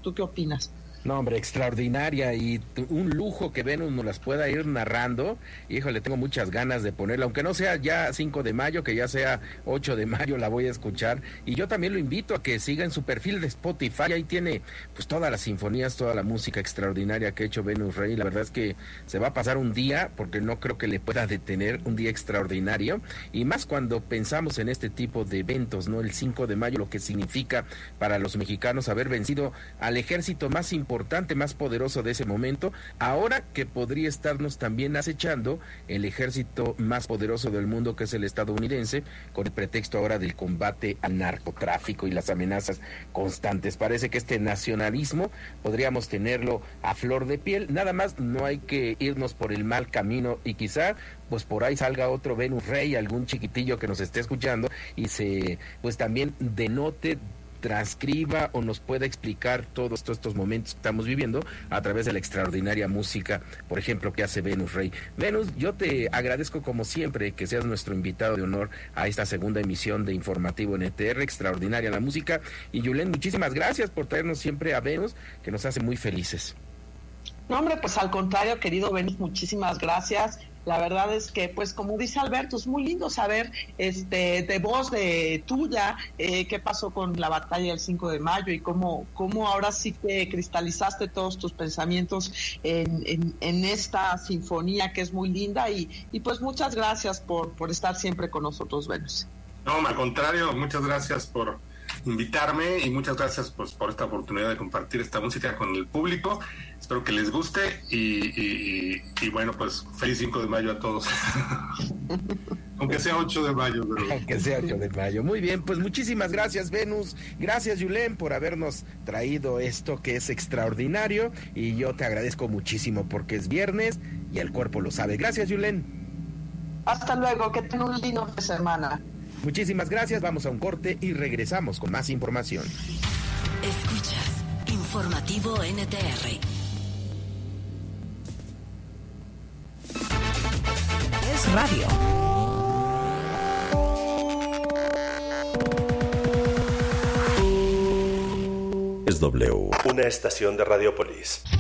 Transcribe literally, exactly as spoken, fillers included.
¿Tú qué opinas? No, hombre, extraordinaria y un lujo que Venus nos las pueda ir narrando. Híjole, tengo muchas ganas de ponerla, aunque no sea ya cinco de mayo, que ya sea ocho de mayo, la voy a escuchar. Y yo también lo invito a que siga en su perfil de Spotify, ahí tiene pues todas las sinfonías, toda la música extraordinaria que ha hecho Venus Rey. La verdad es que se va a pasar un día, porque no creo que le pueda detener, un día extraordinario, y más cuando pensamos en este tipo de eventos, ¿no? El cinco de mayo, lo que significa para los mexicanos haber vencido al ejército más importante importante, más poderoso de ese momento, ahora que podría estarnos también acechando el ejército más poderoso del mundo, que es el estadounidense, con el pretexto ahora del combate al narcotráfico y las amenazas constantes. Parece que este nacionalismo podríamos tenerlo a flor de piel, nada más no hay que irnos por el mal camino y quizá pues por ahí salga otro Venus Rey, algún chiquitillo que nos esté escuchando y se pues también denote, transcriba o nos pueda explicar todos, todos estos momentos que estamos viviendo a través de la extraordinaria música, por ejemplo, que hace Venus Rey. Venus, yo te agradezco como siempre que seas nuestro invitado de honor a esta segunda emisión de Informativo N T R, extraordinaria la música. Y Yulén, muchísimas gracias por traernos siempre a Venus, que nos hace muy felices. No, hombre, pues al contrario, querido Venus, muchísimas gracias. La verdad es que, pues, como dice Alberto, es muy lindo saber este de voz de tuya eh, qué pasó con la batalla del cinco de mayo y cómo, cómo ahora sí que cristalizaste todos tus pensamientos en, en, en esta sinfonía que es muy linda y, y pues muchas gracias por, por estar siempre con nosotros, Venus. No, al contrario, muchas gracias por invitarme y muchas gracias pues por esta oportunidad de compartir esta música con el público. Espero que les guste y, y, y, y bueno, pues feliz cinco de mayo a todos. Aunque sea ocho de mayo. Pero... Aunque sea ocho de mayo. Muy bien, pues muchísimas gracias, Venus. Gracias, Yulén, por habernos traído esto que es extraordinario. Y yo te agradezco muchísimo porque es viernes y el cuerpo lo sabe. Gracias, Yulén. Hasta luego, que tengan un lindo fin de semana. Muchísimas gracias, vamos a un corte y regresamos con más información. Escuchas Informativo N T R. Es radio. Es W. Una estación de Radiopolis.